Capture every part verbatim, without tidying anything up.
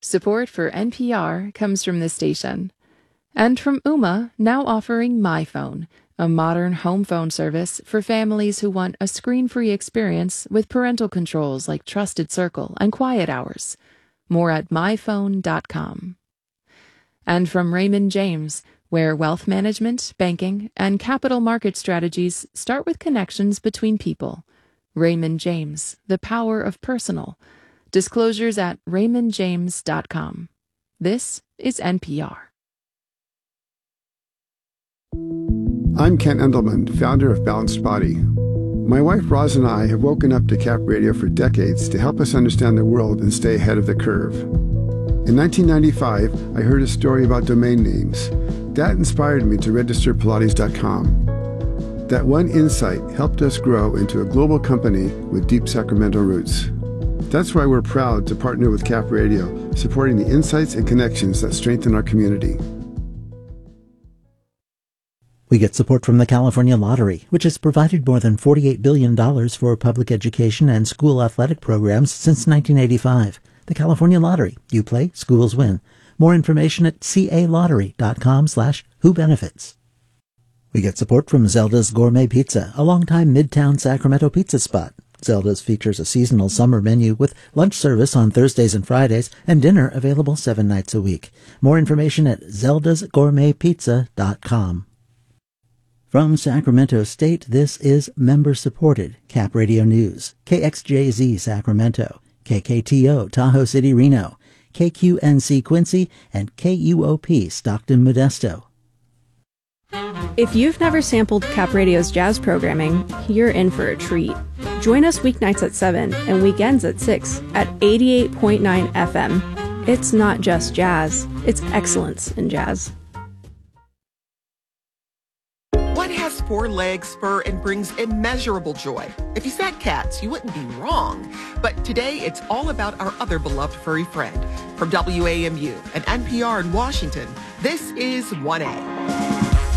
Support for N P R comes from this station. And from Ooma, now offering MyPhone, a modern home phone service for families who want a screen-free experience with parental controls like Trusted Circle and Quiet Hours. More at my phone dot com. And from Raymond James, where wealth management, banking, and capital market strategies start with connections between people. Raymond James, the power of personal. Disclosures at raymond james dot com. This is N P R. I'm Ken Endelman, founder of Balanced Body. My wife Roz and I have woken up to Cap Radio for decades to help us understand the world and stay ahead of the curve. In nineteen ninety-five, I heard a story about domain names. That inspired me to register Pilates dot com. That one insight helped us grow into a global company with deep Sacramento roots. That's why we're proud to partner with Cap Radio, supporting the insights and connections that strengthen our community. We get support from the California Lottery, which has provided more than forty-eight billion dollars for public education and school athletic programs since nineteen eighty-five. The California Lottery. You play, schools win. More information at calottery.com slash who benefits. We get support from Zelda's Gourmet Pizza, a longtime Midtown Sacramento pizza spot. Zelda's features a seasonal summer menu with lunch service on Thursdays and Fridays and dinner available seven nights a week. More information at zeldas gourmet pizza dot com. From Sacramento State, this is member-supported Cap Radio News. K X J Z Sacramento, K K T O Tahoe City Reno, K Q N C Quincy, and K U O P Stockton Modesto. If you've never sampled Cap Radio's jazz programming, you're in for a treat. Join us weeknights at seven and weekends at six at eighty-eight point nine F M. It's not just jazz, it's excellence in jazz. What has four legs, fur, and brings immeasurable joy? If you said cats, you wouldn't be wrong. But today, it's all about our other beloved furry friend. From W A M U and N P R in Washington, this is one A.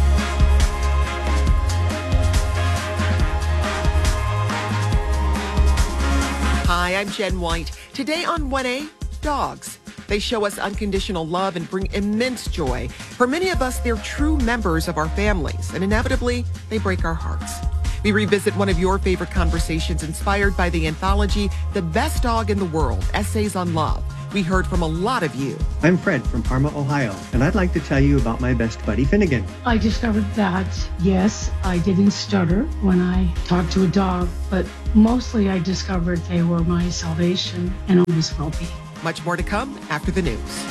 Hi, I'm Jen White. Today on one A, dogs. They show us unconditional love and bring immense joy. For many of us, they're true members of our families, and inevitably, they break our hearts. We revisit one of your favorite conversations inspired by the anthology, The Best Dog in the World, Essays on Love. We heard from a lot of you. I'm Fred from Parma, Ohio, and I'd like to tell you about my best buddy, Finnegan. I discovered that, yes, I didn't stutter when I talked to a dog, but mostly I discovered they were my salvation and always will be. Much more to come after the news.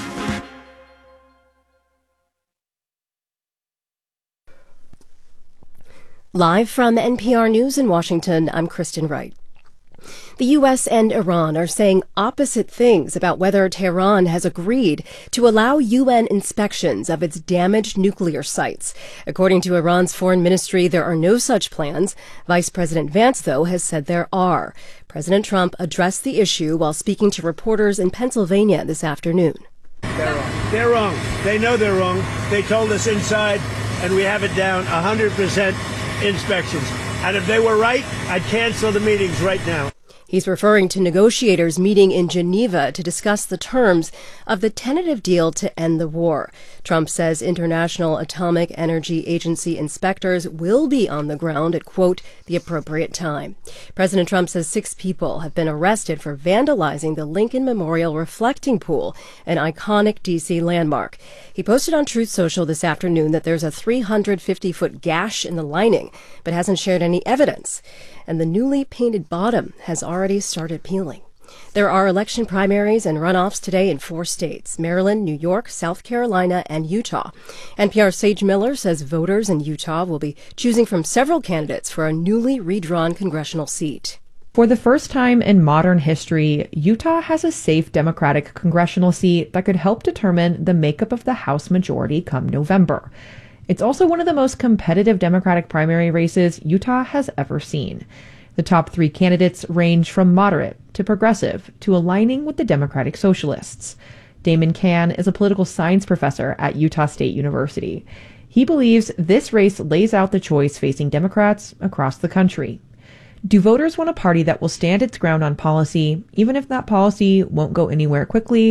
Live from N P R News in Washington, I'm Kristen Wright. The U S and Iran are saying opposite things about whether Tehran has agreed to allow U N inspections of its damaged nuclear sites. According to Iran's foreign ministry, there are no such plans. Vice President Vance, though, has said there are. President Trump addressed the issue while speaking to reporters in Pennsylvania this afternoon. They're wrong. They're wrong. They know they're wrong. They told us inside, and we have it down, one hundred percent inspections. And if they were right, I'd cancel the meetings right now. He's referring to negotiators meeting in Geneva to discuss the terms of the tentative deal to end the war. Trump says International Atomic Energy Agency inspectors will be on the ground at, quote, the appropriate time. President Trump says six people have been arrested for vandalizing the Lincoln Memorial Reflecting Pool, an iconic D C landmark. He posted on Truth Social this afternoon that there's a three hundred fifty foot gash in the lining, but hasn't shared any evidence. And the newly painted bottom has already started peeling. There are election primaries and runoffs today in four states: Maryland, New York, South Carolina, and Utah. N P R's Sage Miller says voters in Utah will be choosing from several candidates for a newly redrawn congressional seat. For the first time in modern history, Utah has a safe Democratic congressional seat that could help determine the makeup of the House majority come November. It's also one of the most competitive Democratic primary races Utah has ever seen. The top three candidates range from moderate to progressive to aligning with the Democratic Socialists. Damon Can is a political science professor at Utah State University. He believes this race lays out the choice facing Democrats across the country. Do voters want a party that will stand its ground on policy, even if that policy won't go anywhere quickly?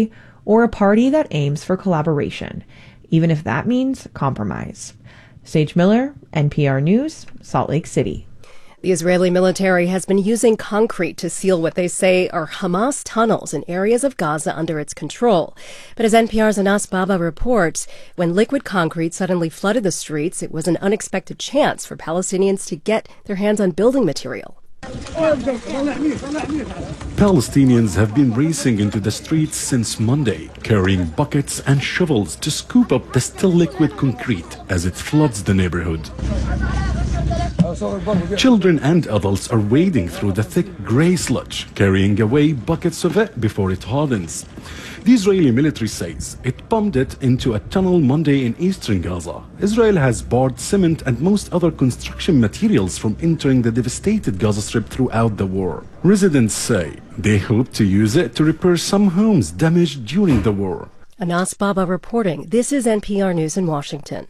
or a party that aims for collaboration, even if that means compromise. Sage Miller, N P R News, Salt Lake City. The Israeli military has been using concrete to seal what they say are Hamas tunnels in areas of Gaza under its control. But as N P R's Anas Baba reports, when liquid concrete suddenly flooded the streets, it was an unexpected chance for Palestinians to get their hands on building material. Palestinians have been racing into the streets since Monday, carrying buckets and shovels to scoop up the still liquid concrete as it floods the neighborhood. Children and adults are wading through the thick gray sludge, carrying away buckets of it before it hardens. The Israeli military says it pumped it into a tunnel Monday in eastern Gaza. Israel has barred cement and most other construction materials from entering the devastated Gaza Strip throughout the war. Residents say they hope to use it to repair some homes damaged during the war. Anas Baba reporting. This is N P R News in Washington.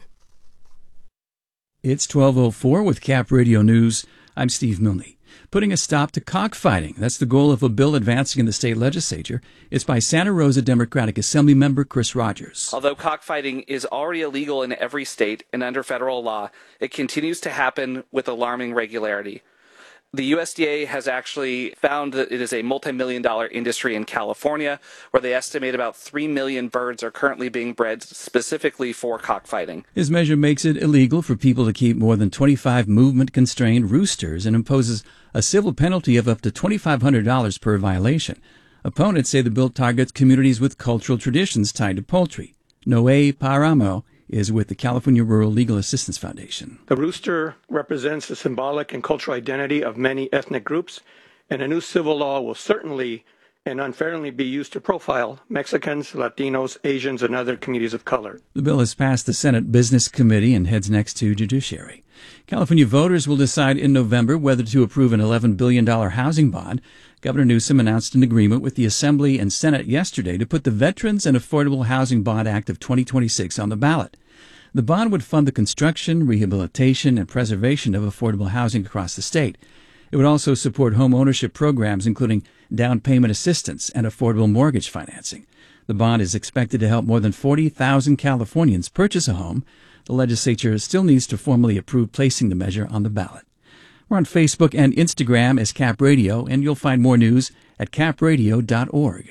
It's twelve oh four with Cap Radio News. I'm Steve Milne. Putting a stop to cockfighting. That's the goal of a bill advancing in the state legislature. It's by Santa Rosa Democratic Assembly member Chris Rogers. Although cockfighting is already illegal in every state and under federal law, it continues to happen with alarming regularity. The U S D A has actually found that it is a multi-million dollar industry in California, where they estimate about three million birds are currently being bred specifically for cockfighting. His measure makes it illegal for people to keep more than twenty-five movement-constrained roosters and imposes a civil penalty of up to twenty-five hundred dollars per violation. Opponents say the bill targets communities with cultural traditions tied to poultry. Noé Paramo is with the California Rural Legal Assistance Foundation. The rooster represents the symbolic and cultural identity of many ethnic groups, and a new civil law will certainly and unfairly be used to profile Mexicans, Latinos, Asians, and other communities of color. The bill has passed the Senate Business Committee and heads next to Judiciary. California voters will decide in November whether to approve an eleven billion dollars housing bond. Governor Newsom announced an agreement with the Assembly and Senate yesterday to put the Veterans and Affordable Housing Bond Act of twenty twenty-six on the ballot. The bond would fund the construction, rehabilitation, and preservation of affordable housing across the state. It would also support home ownership programs, including down payment assistance and affordable mortgage financing. The bond is expected to help more than forty thousand Californians purchase a home. The legislature still needs to formally approve placing the measure on the ballot. We're on Facebook and Instagram as Cap Radio, and you'll find more news at cap radio dot org.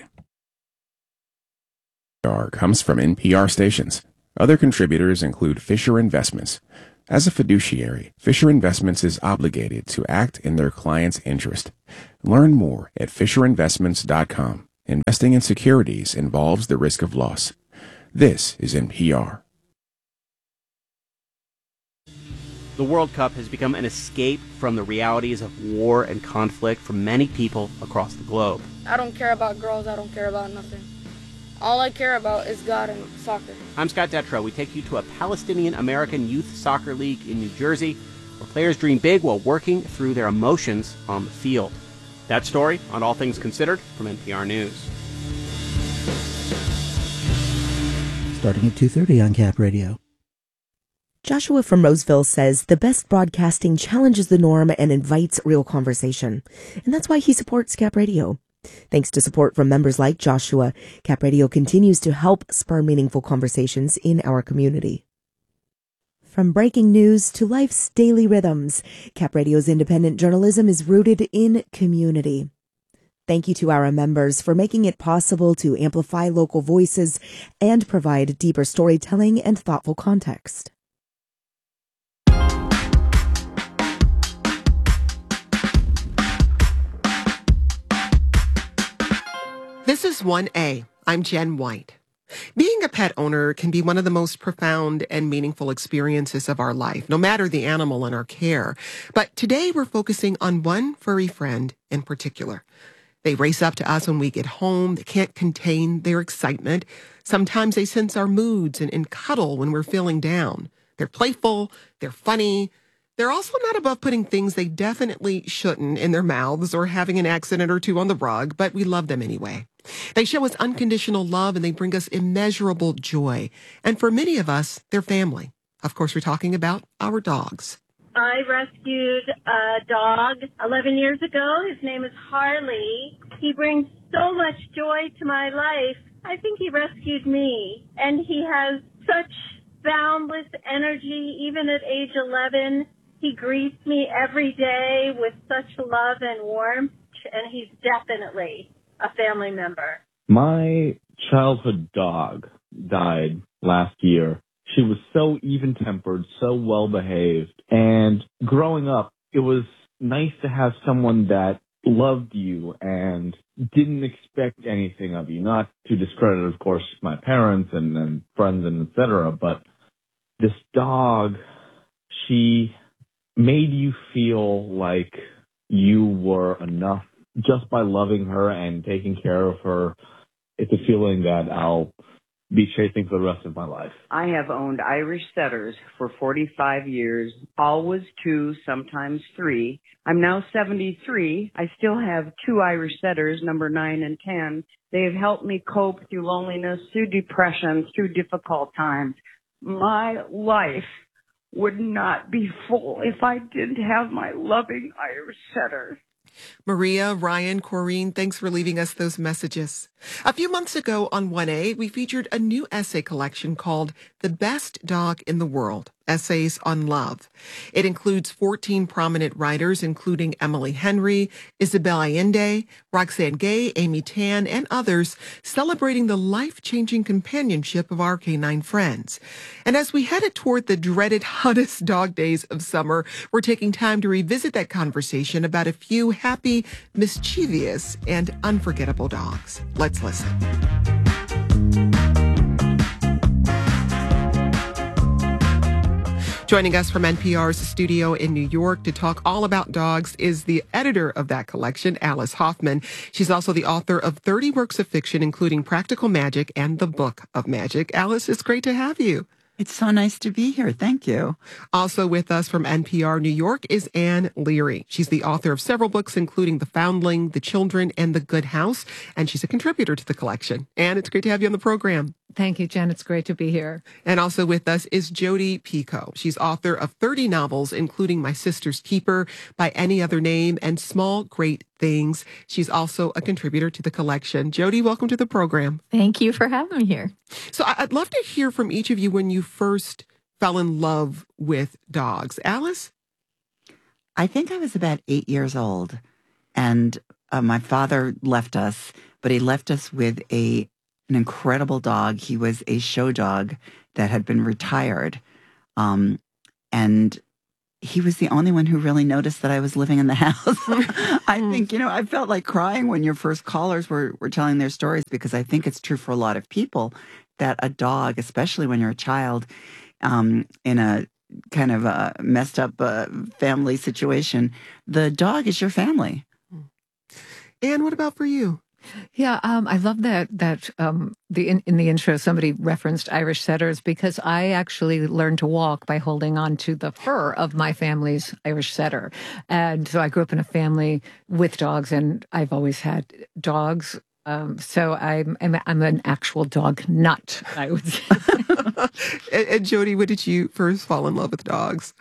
Comes from N P R stations. Other contributors include Fisher Investments. As a fiduciary, Fisher Investments is obligated to act in their client's interest. Learn more at fisher investments dot com. Investing in securities involves the risk of loss. This is N P R. The World Cup has become an escape from the realities of war and conflict for many people across the globe. I don't care about girls. I don't care about nothing. All I care about is God and soccer. I'm Scott Detrow. We take you to a Palestinian-American youth soccer league in New Jersey, where players dream big while working through their emotions on the field. That story on All Things Considered from N P R News. Starting at two thirty on Cap Radio. Joshua from Roseville says the best broadcasting challenges the norm and invites real conversation. And that's why he supports Cap Radio. Thanks to support from members like Joshua, Cap Radio continues to help spur meaningful conversations in our community. From breaking news to life's daily rhythms, Cap Radio's independent journalism is rooted in community. Thank you to our members for making it possible to amplify local voices and provide deeper storytelling and thoughtful context. This is one A. I'm Jen White. Being a pet owner can be one of the most profound and meaningful experiences of our life, no matter the animal in our care. But today we're focusing on one furry friend in particular. They race up to us when we get home. They can't contain their excitement. Sometimes they sense our moods and, and cuddle when we're feeling down. They're playful. They're funny. They're also not above putting things they definitely shouldn't in their mouths or having an accident or two on the rug, but we love them anyway. They show us unconditional love and they bring us immeasurable joy. And for many of us, they're family. Of course, we're talking about our dogs. I rescued a dog eleven years ago. His name is Harley. He brings so much joy to my life. I think he rescued me, and he has such boundless energy. Even at age eleven, he greets me every day with such love and warmth, and he's definitely a family member. My childhood dog died last year. She was so even-tempered, so well-behaved, and growing up, it was nice to have someone that loved you and didn't expect anything of you. Not to discredit, of course, my parents and, and friends and et cetera, but this dog, she made you feel like you were enough just by loving her and taking care of her. It's a feeling that I'll be chasing for the rest of my life. I have owned Irish setters for forty-five years, always two, sometimes three. I'm now seventy-three. I still have two Irish setters, number nine and ten. They have helped me cope through loneliness, through depression, through difficult times. My life would not be full if I didn't have my loving Irish setter. Maria, Ryan, Corrine, thanks for leaving us those messages. A few months ago on one A, we featured a new essay collection called The Best Dog in the World, Essays on Love. It includes fourteen prominent writers, including Emily Henry, Isabel Allende, Roxane Gay, Amy Tan, and others, celebrating the life-changing companionship of our canine friends. And as we headed toward the dreaded hottest dog days of summer, we're taking time to revisit that conversation about a few happy, mischievous, and unforgettable dogs. Let's listen. Joining us from N P R's studio in New York to talk all about dogs is the editor of that collection, Alice Hoffman. She's also the author of thirty works of fiction, including Practical Magic and The Book of Magic. Alice, it's great to have you. It's so nice to be here. Thank you. Also with us from N P R New York is Anne Leary. She's the author of several books, including The Foundling, The Children, and The Good House, and she's a contributor to the collection. Anne, it's great to have you on the program. Thank you, Jen. It's great to be here. And also with us is Jodi Picoult. She's author of thirty novels, including My Sister's Keeper, By Any Other Name, and Small Great Things. She's also a contributor to the collection. Jodi, welcome to the program. Thank you for having me here. So I'd love to hear from each of you when you first fell in love with dogs. Alice? I think I was about eight years old, and uh, my father left us, but he left us with a an incredible dog. He was a show dog that had been retired. Um, and he was the only one who really noticed that I was living in the house. I think, you know, I felt like crying when your first callers were, were telling their stories, because I think it's true for a lot of people that a dog, especially when you're a child, um, in a kind of a messed up uh, family situation, the dog is your family. And what about for you? Yeah, um, I love that that um, the in, in the intro somebody referenced Irish setters, because I actually learned to walk by holding on to the fur of my family's Irish setter. And so I grew up in a family with dogs, and I've always had dogs. Um, so I'm, I'm I'm an actual dog nut, I would say. and, and Jodi, when did you first fall in love with dogs?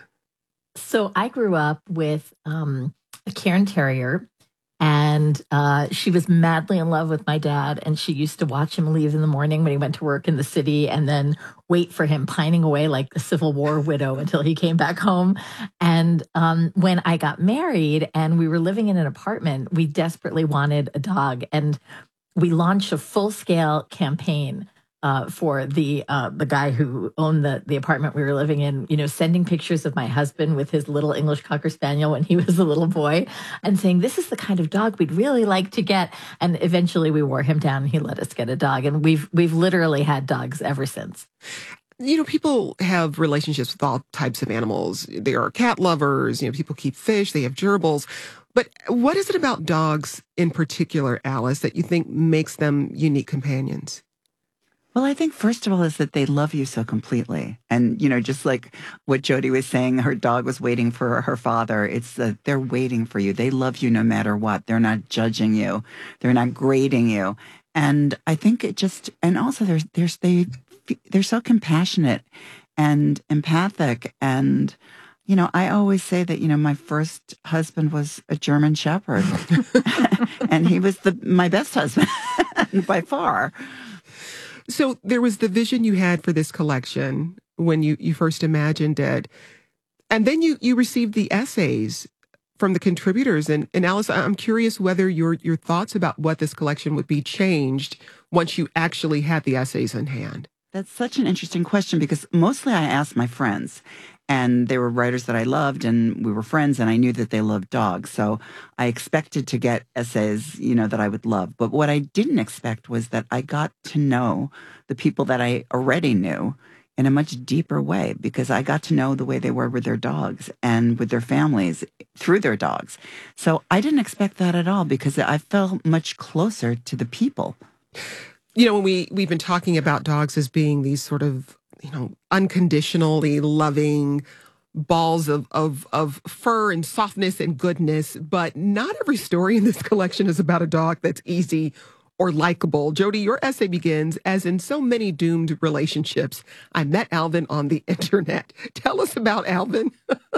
So I grew up with um, a Cairn Terrier. And uh, she was madly in love with my dad, and she used to watch him leave in the morning when he went to work in the city, and then wait for him pining away like a Civil War widow until he came back home. And um, when I got married and we were living in an apartment, we desperately wanted a dog, and we launched a full-scale campaign Uh, for the uh, the guy who owned the, the apartment we were living in, you know, sending pictures of my husband with his little English Cocker Spaniel when he was a little boy, and saying, this is the kind of dog we'd really like to get. And eventually we wore him down and he let us get a dog. And we've we've literally had dogs ever since. You know, people have relationships with all types of animals. There are cat lovers, you know, people keep fish, they have gerbils. But what is it about dogs in particular, Alice, that you think makes them unique companions? Well, I think first of all is that they love you so completely. And, you know, just like what Jodi was saying, her dog was waiting for her father. It's that they're waiting for you. They love you no matter what. They're not judging you. They're not grading you. And I think it just, and also there's, there's, they, they're so compassionate and empathic. And, you know, I always say that, you know, my first husband was a German Shepherd and he was the, my best husband by far. So there was the vision you had for this collection when you, you first imagined it. And then you, you received the essays from the contributors. And, and Alice, I'm curious whether your, your thoughts about what this collection would be changed once you actually had the essays in hand. That's such an interesting question because mostly I asked my friends, and they were writers that I loved, and we were friends, and I knew that they loved dogs. So I expected to get essays, you know, that I would love. But what I didn't expect was that I got to know the people that I already knew in a much deeper way, because I got to know the way they were with their dogs and with their families through their dogs. So I didn't expect that at all, because I felt much closer to the people. You know, when we, we've been talking about dogs as being these sort of, you know, unconditionally loving balls of, of, of fur and softness and goodness, but not every story in this collection is about a dog that's easy or likable. Jody, your essay begins, as in so many doomed relationships, I met Alvin on the internet. Tell us about Alvin.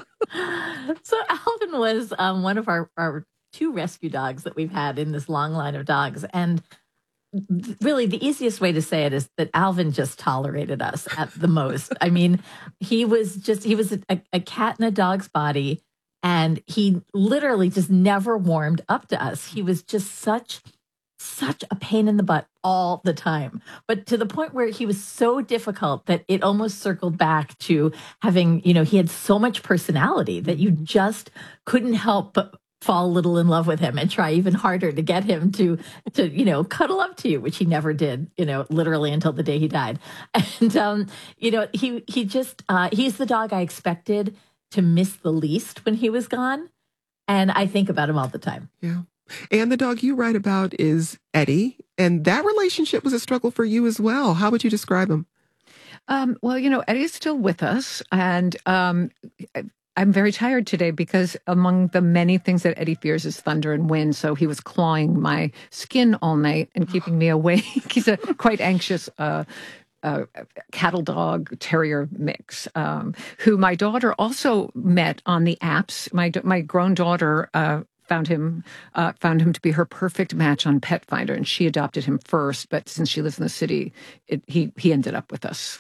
So Alvin was um, one of our, our two rescue dogs that we've had in this long line of dogs. And really, the easiest way to say it is that Alvin just tolerated us at the most. I mean, he was just, he was a, a cat in a dog's body, and he literally just never warmed up to us. He was just such, such a pain in the butt all the time, but to the point where he was so difficult that it almost circled back to having, you know, he had so much personality that you just couldn't help but fall a little in love with him and try even harder to get him to, to, you know, cuddle up to you, which he never did, you know, literally until the day he died. And, um, you know, he, he just, uh, he's the dog I expected to miss the least when he was gone. And I think about him all the time. Yeah. And the dog you write about is Eddie. And that relationship was a struggle for you as well. How would you describe him? Um, well, you know, Eddie's still with us, and, um, I'm very tired today because among the many things that Eddie fears is thunder and wind. So he was clawing my skin all night and keeping me awake. He's a quite anxious uh, uh, cattle dog terrier mix, um, who my daughter also met on the apps. My my grown daughter uh, found him uh, found him to be her perfect match on Pet Finder, and she adopted him first. But since she lives in the city, it, he he ended up with us.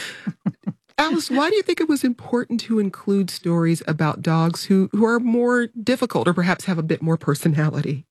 Alice, why do you think it was important to include stories about dogs who, who are more difficult or perhaps have a bit more personality?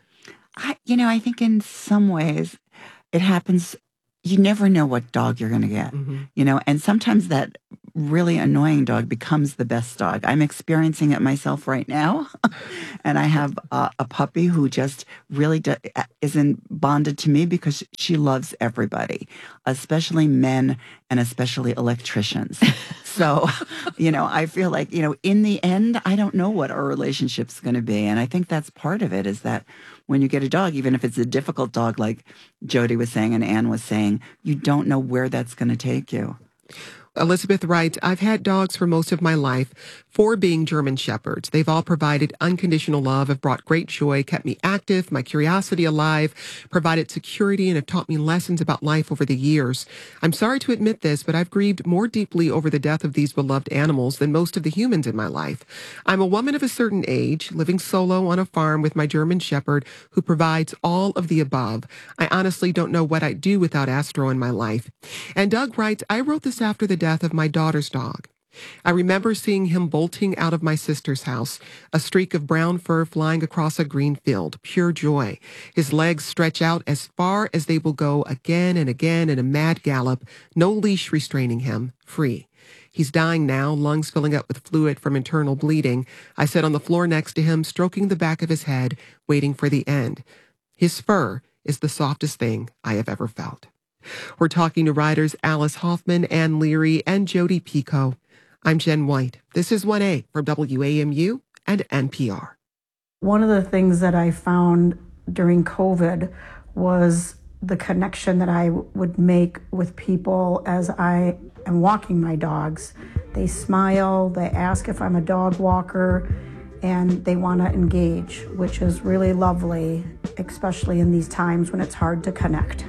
I, you know, I think in some ways it happens. You never know what dog you're going to get, mm-hmm. you know, and sometimes that really annoying dog becomes the best dog. I'm experiencing it myself right now. And I have uh, a puppy who just really do, isn't bonded to me because she loves everybody, especially men and especially electricians. So, you know, I feel like, you know, in the end, I don't know what our relationship's going to be. And I think that's part of it, is that when you get a dog, even if it's a difficult dog, like Jody was saying and Anne was saying, you don't know where that's going to take you. Elizabeth writes, I've had dogs for most of my life, four being German Shepherds. They've all provided unconditional love, have brought great joy, kept me active, my curiosity alive, provided security, and have taught me lessons about life over the years. I'm sorry to admit this, but I've grieved more deeply over the death of these beloved animals than most of the humans in my life. I'm a woman of a certain age, living solo on a farm with my German Shepherd, who provides all of the above. I honestly don't know what I'd do without Astro in my life. And Doug writes, I wrote this after the death of my daughter's dog. I remember seeing him bolting out of my sister's house, a streak of brown fur flying across a green field, pure joy. His legs stretch out as far as they will go again and again in a mad gallop, no leash restraining him, free. He's dying now, lungs filling up with fluid from internal bleeding. I sit on the floor next to him, stroking the back of his head, waiting for the end. His fur is the softest thing I have ever felt. We're talking to writers Alice Hoffman, Ann Leary, and Jody Picoult. I'm Jen White. This is one A from W A M U and N P R. One of the things that I found during COVID was the connection that I would make with people as I am walking my dogs. They smile, they ask if I'm a dog walker, and they want to engage, which is really lovely, especially in these times when it's hard to connect.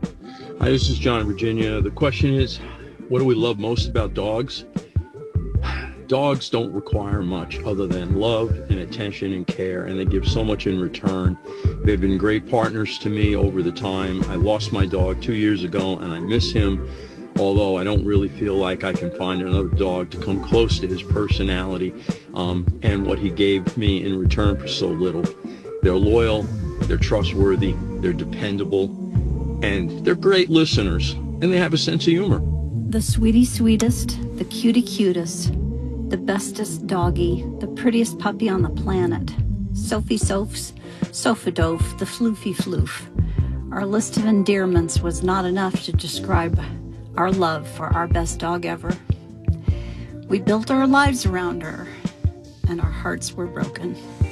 Hi, this is John in Virginia. The question is, what do we love most about dogs? Dogs don't require much other than love and attention and care, and they give so much in return. They've been great partners to me over the time. I lost my dog two years ago, and I miss him, although I don't really feel like I can find another dog to come close to his personality um, and what he gave me in return for so little. They're loyal, they're trustworthy, they're dependable, and they're great listeners, and they have a sense of humor. The sweetie sweetest, the cutie cutest, the bestest doggy, the prettiest puppy on the planet. Sophie Sophs, Sophadof, the floofy floof. Our list of endearments was not enough to describe our love for our best dog ever. We built our lives around her, and our hearts were broken.